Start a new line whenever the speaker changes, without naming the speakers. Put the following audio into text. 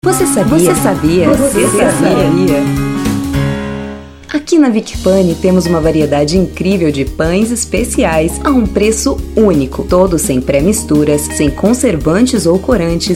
Você sabia? Aqui na Vicpani temos uma variedade incrível de pães especiais a um preço único, todos sem pré-misturas, sem conservantes ou corantes,